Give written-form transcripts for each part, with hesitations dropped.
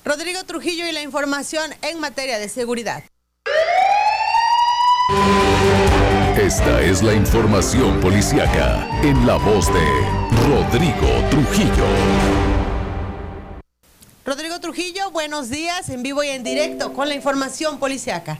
Rodrigo Trujillo y la información en materia de seguridad. Esta es la información policiaca en la voz de Rodrigo Trujillo. Rodrigo Trujillo, buenos días, en vivo y en directo con la información policiaca.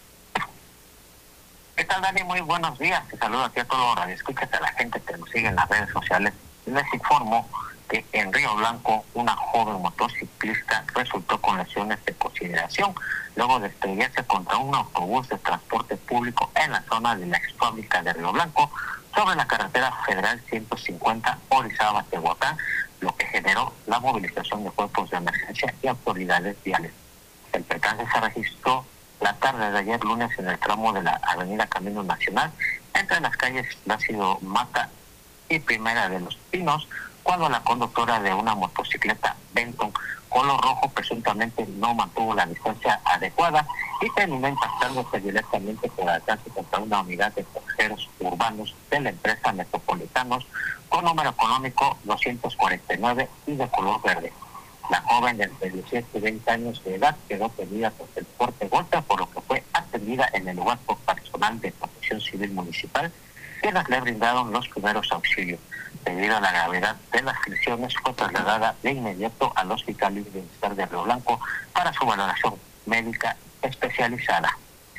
¿Qué tal, Dani? Muy buenos días. Te saludo aquí a todos los radioescuchas, a la gente que nos sigue en las redes sociales. Les informo que en Río Blanco una joven motociclista resultó con lesiones de consideración luego de estrellarse contra un autobús de transporte público en la zona de la ex fábrica de Río Blanco sobre la carretera federal 150 Orizaba-Tehuacán, lo que generó la movilización de cuerpos de emergencia y autoridades viales. El percance se registró la tarde de ayer lunes en el tramo de la avenida Camino Nacional entre las calles Plácido Mata y Primera de los Pinos, cuando la conductora de una motocicleta Benton color rojo presuntamente no mantuvo la distancia adecuada y terminó impactándose directamente por alcance contra una unidad de pasajeros urbanos de la empresa Metropolitanos con número económico 249 y de color verde. La joven de entre 17 y 20 años de edad quedó herida por el fuerte golpe, por lo que fue atendida en el lugar por personal de Protección Civil Municipal, quienes le brindaron los primeros auxilios. Debido a la gravedad de las lesiones, fue trasladada de inmediato al Hospital Libre Bienestar de Río Blanco para su valoración médica especializada.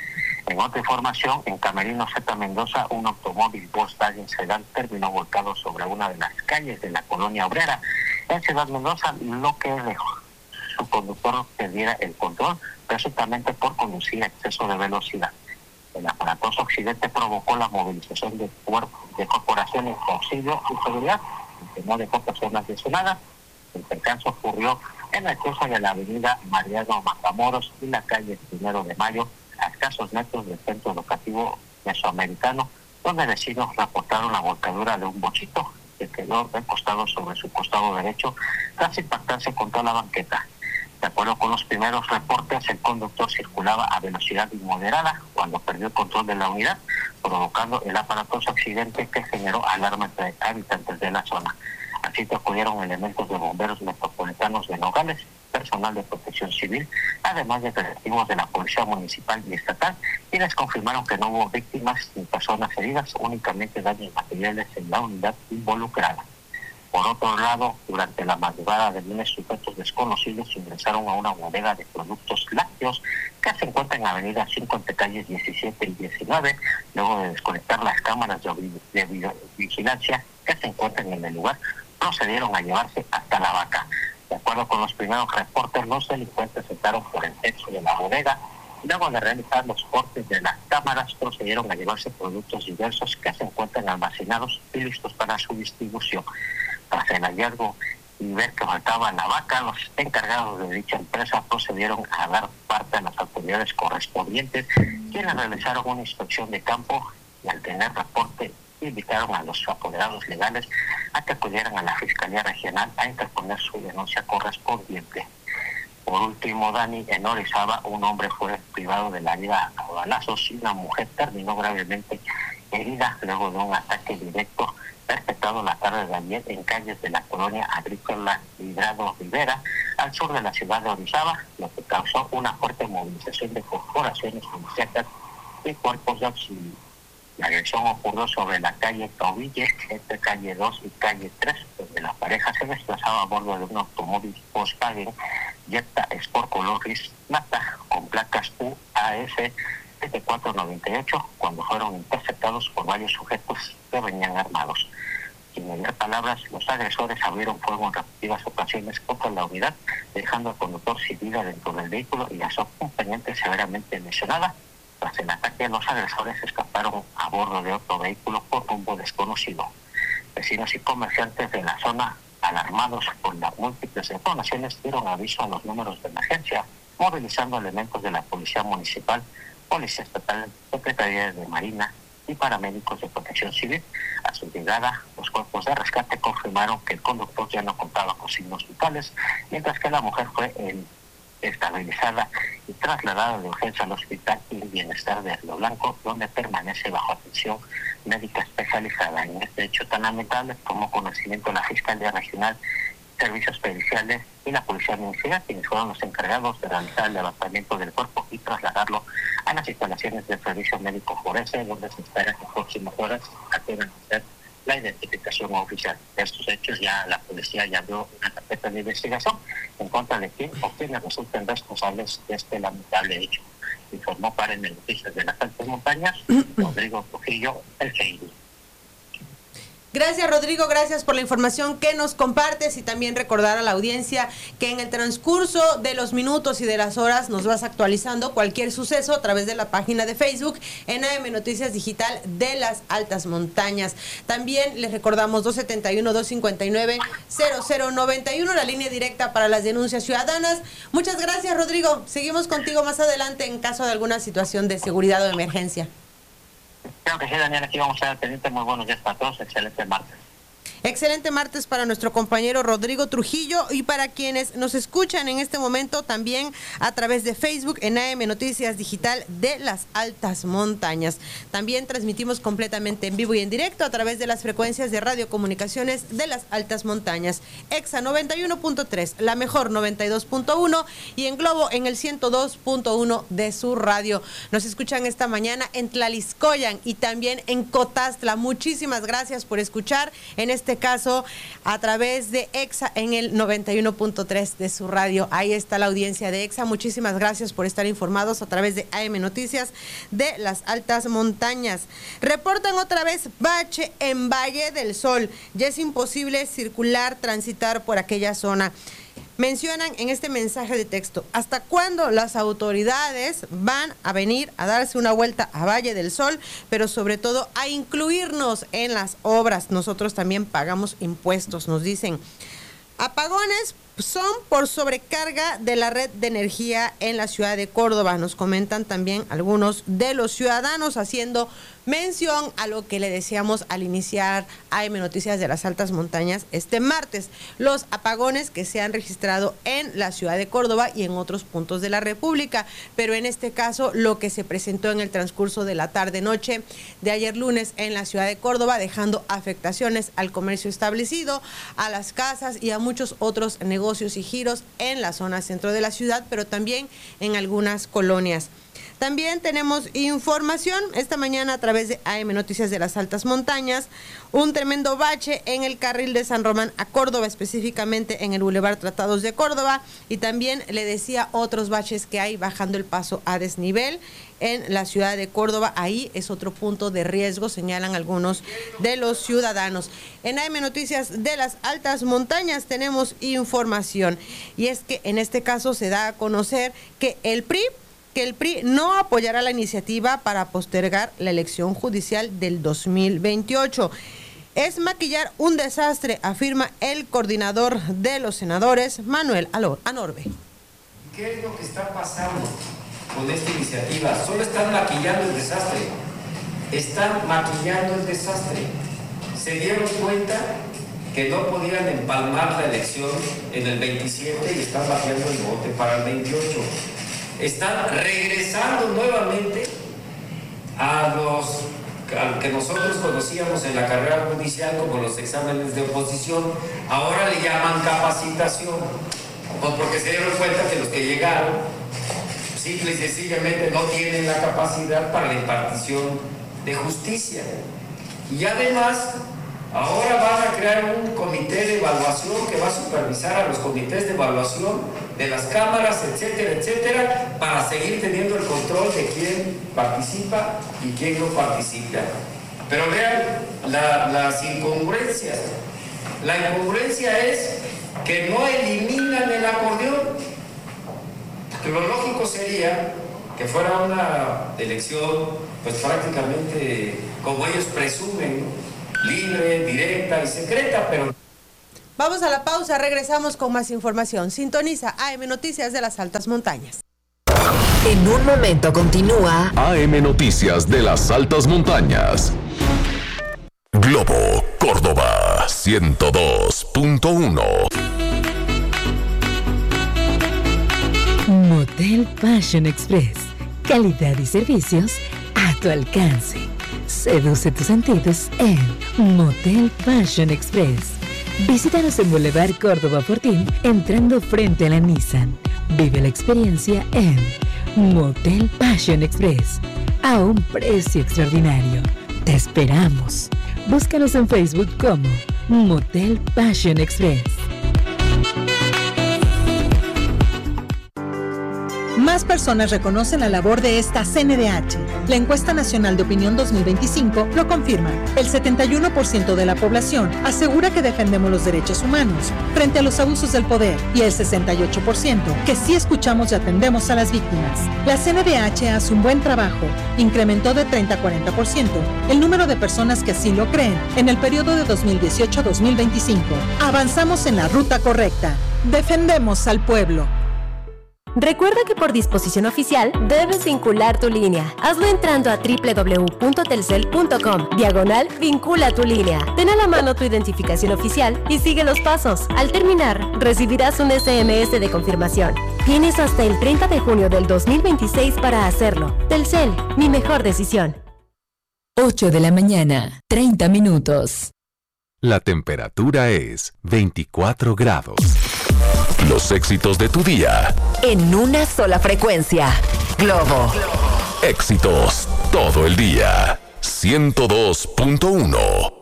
En otra información, en Camerino Z Mendoza, un automóvil Volkswagen Sedán terminó volcado sobre una de las calles de la colonia obrera en Ciudad Mendoza, lo que dejó su conductor perdiera el control, presuntamente por conducir a exceso de velocidad. El aparatoso accidente provocó la movilización de corporaciones de auxilio y seguridad, que no dejó personas lesionadas. El percance ocurrió en el cruce de la avenida Mariano Matamoros y la calle 1 de Mayo, a escasos metros del centro educativo mesoamericano, donde vecinos reportaron la volcadura de un bochito que quedó recostado sobre su costado derecho tras impactarse contra la banqueta. De acuerdo con los primeros reportes, el conductor circulaba a velocidad inmoderada cuando perdió el control de la unidad, provocando el aparatoso accidente que generó alarma entre habitantes de la zona. Así que acudieron elementos de bomberos metropolitanos de Nogales, personal de Protección Civil, además de efectivos de la Policía Municipal y Estatal, quienes confirmaron que no hubo víctimas ni personas heridas, únicamente daños materiales en la unidad involucrada. Por otro lado, durante la madrugada del lunes, sujetos desconocidos ingresaron a una bodega de productos lácteos que se encuentra en Avenida 5 entre calles 17 y 19, luego de desconectar las cámaras de vigilancia que se encuentran en el lugar, procedieron a llevarse hasta la vaca. De acuerdo con los primeros reportes, los delincuentes entraron por el techo de la bodega. Luego de realizar los cortes de las cámaras, procedieron a llevarse productos diversos que se encuentran almacenados y listos para su distribución. Tras el hallazgo y ver que faltaba la vaca, los encargados de dicha empresa procedieron a dar parte a las autoridades correspondientes, quienes realizaron una inspección de campo y al tener reporte invitaron a los apoderados legales a que acudieran a la Fiscalía Regional a interponer su denuncia correspondiente. Por último, Dani, en Orizaba, un hombre fue privado de la vida a balazos y una mujer terminó gravemente herida luego de un ataque directo perpetrado la tarde de ayer en calles de la colonia agrícola Librado Rivera, al sur de la ciudad de Orizaba, lo que causó una fuerte movilización de corporaciones policíacas y cuerpos de auxilio. La agresión ocurrió sobre la calle Taubille, entre calle 2 y calle 3, donde la pareja se desplazaba a bordo de un automóvil Volkswagen Jetta Sport color gris plata con placas UAS 7498, cuando fueron interceptados por varios sujetos que venían armados. Sin mediar palabras, los agresores abrieron fuego en repetidas ocasiones contra la unidad, dejando al conductor sin vida dentro del vehículo y a su acompañante severamente lesionada. Tras el ataque, los agresores escaparon a bordo de otro vehículo por rumbo desconocido. Vecinos y comerciantes de la zona, alarmados por las múltiples detonaciones, dieron aviso a los números de emergencia, movilizando elementos de la Policía Municipal, Policía Estatal, Secretaría de Marina y paramédicos de Protección Civil. A su llegada, los cuerpos de rescate confirmaron que el conductor ya no contaba con signos vitales, mientras que la mujer fue estabilizada y trasladada de urgencia al Hospital Bienestar de Río Blanco, donde permanece bajo atención médica especializada. En este hecho tan lamentable, tomó conocimiento la Fiscalía Regional servicios periciales y la policía ministerial, quienes fueron los encargados de realizar el levantamiento del cuerpo y trasladarlo a las instalaciones del servicio médico forense, donde se espera que en próximas horas acaben a hacer la identificación oficial de estos hechos. Ya la policía ya abrió una carpeta de investigación en contra de quién o quienes resulten responsables de este lamentable hecho. Informó para el Noticias de las Altas Montañas Rodrigo Trujillo, el GID. Gracias, Rodrigo, gracias por la información que nos compartes, y también recordar a la audiencia que en el transcurso de los minutos y de las horas nos vas actualizando cualquier suceso a través de la página de Facebook en AM Noticias Digital de las Altas Montañas. También les recordamos 271-259-0091, la línea directa para las denuncias ciudadanas. Muchas gracias, Rodrigo. Seguimos contigo más adelante en caso de alguna situación de seguridad o emergencia. Creo que sí, Daniel, aquí vamos a estar pendientes. Muy buenos días para todos. Excelente martes. Excelente martes para nuestro compañero Rodrigo Trujillo, y para quienes nos escuchan en este momento también a través de Facebook en AM Noticias Digital de las Altas Montañas. También transmitimos completamente en vivo y en directo a través de las frecuencias de radiocomunicaciones de las Altas Montañas. EXA 91.3, la mejor 92.1 y en Globo en el 102.1 de su radio. Nos escuchan esta mañana en Tlaliscoyan y también en Cotastla. Muchísimas gracias por escuchar en este caso a través de EXA en el 91.3 de su radio. Ahí está la audiencia de EXA. Muchísimas gracias por estar informados a través de AM Noticias de las Altas Montañas. Reportan otra vez bache en Valle del Sol. Ya es imposible circular, transitar por aquella zona. Mencionan en este mensaje de texto: ¿hasta cuándo las autoridades van a venir a darse una vuelta a Valle del Sol? Pero sobre todo a incluirnos en las obras. Nosotros también pagamos impuestos, nos dicen. Apagones son por sobrecarga de la red de energía en la ciudad de Córdoba. Nos comentan también algunos de los ciudadanos, haciendo mención a lo que le decíamos al iniciar AM Noticias de las Altas Montañas este martes: los apagones que se han registrado en la ciudad de Córdoba y en otros puntos de la República, pero en este caso lo que se presentó en el transcurso de la tarde-noche de ayer lunes en la ciudad de Córdoba, dejando afectaciones al comercio establecido, a las casas y a muchos otros negocios y giros en la zona centro de la ciudad, pero también en algunas colonias. También tenemos información esta mañana a través de AM Noticias de las Altas Montañas: un tremendo bache en el carril de San Román a Córdoba, específicamente en el Boulevard Tratados de Córdoba, y también le decía otros baches que hay bajando el paso a desnivel en la ciudad de Córdoba. Ahí es otro punto de riesgo, señalan algunos de los ciudadanos. En AM Noticias de las Altas Montañas tenemos información, y es que en este caso se da a conocer que el PRI no apoyará la iniciativa para postergar la elección judicial del 2028. Es maquillar un desastre, afirma el coordinador de los senadores, Manuel Anorbe. ¿Qué es lo que está pasando con esta iniciativa? Solo están maquillando el desastre. Están maquillando el desastre. Se dieron cuenta que no podían empalmar la elección en el 27 y están bajando el bote para el 28. Están regresando nuevamente a los que nosotros conocíamos en la carrera judicial como los exámenes de oposición. Ahora le llaman capacitación, pues porque se dieron cuenta que los que llegaron simple y sencillamente no tienen la capacidad para la impartición de justicia. Y además ahora van a crear un comité de evaluación que va a supervisar a los comités de evaluación de las cámaras, etcétera, etcétera, para seguir teniendo el control de quién participa y quién no participa. Pero vean las incongruencias. La incongruencia es que no eliminan el acordeón. Que lo lógico sería que fuera una elección, pues prácticamente, como ellos presumen, libre, directa y secreta, pero... Vamos a la pausa, regresamos con más información. Sintoniza AM Noticias de las Altas Montañas. En un momento continúa AM Noticias de las Altas Montañas. Globo Córdoba 102.1. Motel Fashion Express. Calidad y servicios a tu alcance. Seduce tus sentidos en Motel Fashion Express. Visítanos en Boulevard Córdoba Fortín, entrando frente a la Nissan. Vive la experiencia en Motel Passion Express, a un precio extraordinario. Te esperamos. Búscanos en Facebook como Motel Passion Express. Más personas reconocen la labor de esta CNDH. La encuesta nacional de opinión 2025 lo confirma. El 71% de la población asegura que defendemos los derechos humanos frente a los abusos del poder y el 68% que sí escuchamos y atendemos a las víctimas. La CNDH hace un buen trabajo. Incrementó de 30 a 40% el número de personas que así lo creen en el periodo de 2018 a 2025. Avanzamos en la ruta correcta. Defendemos al pueblo. Recuerda que por disposición oficial debes vincular tu línea. Hazlo entrando a www.telcel.com/vincula tu línea. Ten a la mano tu identificación oficial y sigue los pasos. Al terminar, recibirás un SMS de confirmación. Tienes hasta el 30 de junio del 2026 para hacerlo. Telcel, mi mejor decisión. 8 de la mañana, 30 minutos. La temperatura es 24 grados. Los éxitos de tu día. En una sola frecuencia. Globo. Éxitos todo el día. 102.1